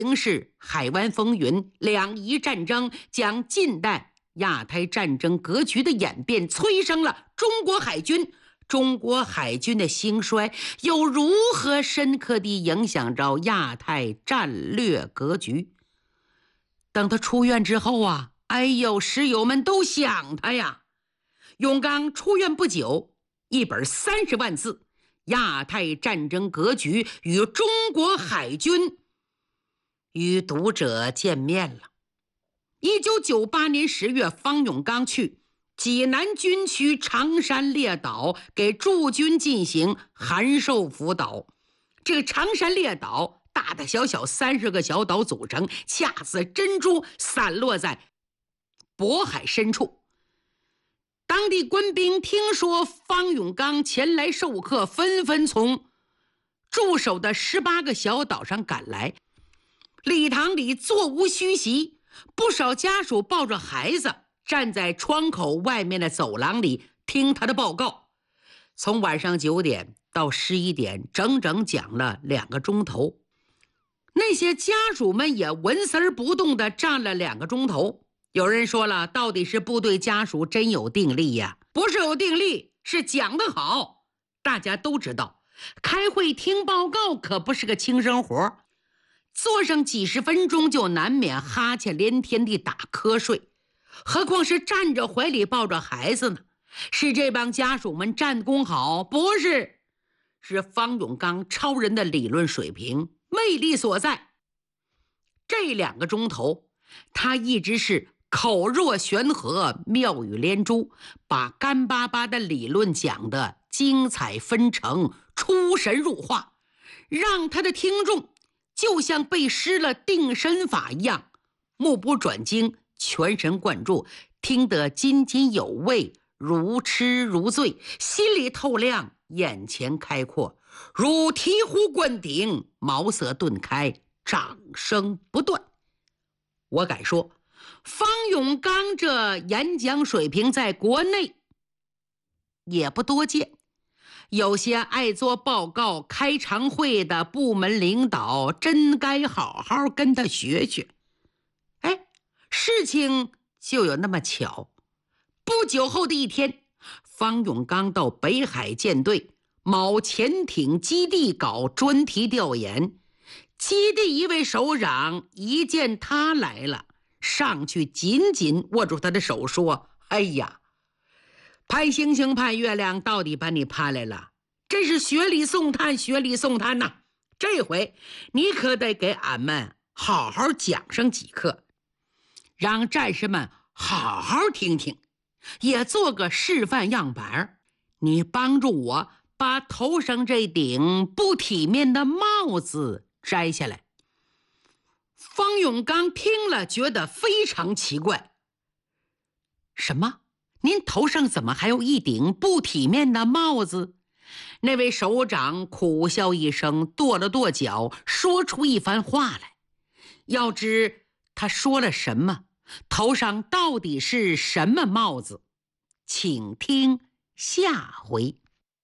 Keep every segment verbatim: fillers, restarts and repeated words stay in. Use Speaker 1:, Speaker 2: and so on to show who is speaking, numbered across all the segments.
Speaker 1: 形势、海湾风云、两伊战争，将近代亚太战争格局的演变催生了中国海军。中国海军的兴衰又如何深刻地影响着亚太战略格局？等他出院之后啊，哎呦，师友们都想他呀。永刚出院不久，一本三十万字《亚太战争格局与中国海军》与读者见面了。一九九八年十月，方永刚去济南军区长山列岛给驻军进行函授辅导。这个长山列岛大大小小三十个小岛组成，恰似珍珠散落在渤海深处。当地官兵听说方永刚前来授课，纷纷从驻守的十八个小岛上赶来。礼堂里座无虚席，不少家属抱着孩子站在窗口外面的走廊里听他的报告。从晚上九点到十一点，整整讲了两个钟头。那些家属们也纹丝儿不动地站了两个钟头。有人说了，到底是部队家属真有定力呀？不是有定力，是讲得好。大家都知道，开会听报告可不是个轻生活，坐上几十分钟就难免哈欠连天地打瞌睡，何况是站着怀里抱着孩子呢？是这帮家属们战功好？不是，是方永刚超人的理论水平魅力所在。这两个钟头他一直是口若悬河，妙语连珠，把干巴巴的理论讲得精彩纷呈，出神入化，让他的听众就像被施了定身法一样，目不转睛，全神贯注，听得津津有味，如痴如醉，心里透亮，眼前开阔，如醍醐灌顶，茅塞顿开，掌声不断。我敢说，方永刚这演讲水平在国内也不多见。有些爱做报告、开常会的部门领导真该好好跟他学学。哎，事情就有那么巧，不久后的一天，方永刚到北海舰队某潜艇基地搞专题调研。基地一位首长一见他来了，上去紧紧握住他的手说：哎呀，盼星星盼月亮，到底把你盼来了，真是雪里送炭，雪里送炭呐！这回你可得给俺们好好讲上几课，让战士们好好听听，也做个示范样板。你帮助我把头上这顶不体面的帽子摘下来。方永刚听了觉得非常奇怪。什么？您头上怎么还有一顶不体面的帽子？那位首长苦笑一声，跺了跺脚，说出一番话来。要知他说了什么，头上到底是什么帽子，请听下回。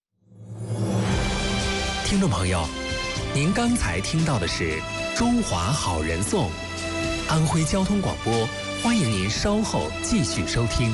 Speaker 2: 听众朋友，您刚才听到的是《中华好人颂》，安徽交通广播，欢迎您稍后继续收听。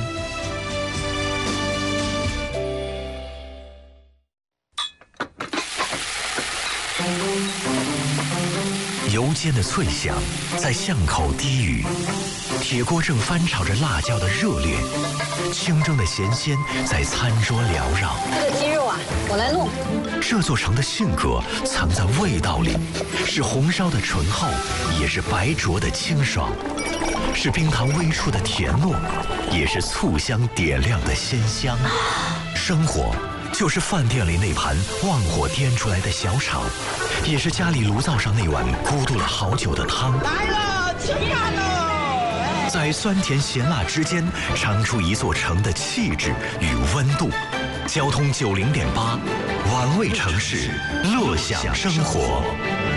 Speaker 3: 油煎的脆响在巷口低语，铁锅正翻炒着辣椒的热烈，清蒸的咸鲜在餐桌缭绕。
Speaker 4: 这个鸡肉啊，我来弄。
Speaker 3: 这座城的性格藏在味道里，是红烧的醇厚，也是白灼的清爽，是冰糖微出的甜糯，也是醋香点亮的鲜香。生活就是饭店里那盘旺火颠出来的小炒，也是家里炉灶上那碗咕嘟了好久的汤。
Speaker 5: 来了，吃饭喽！
Speaker 3: 在酸甜咸辣之间，尝出一座城的气质与温度。交通九零点八，玩味城市，乐享生活。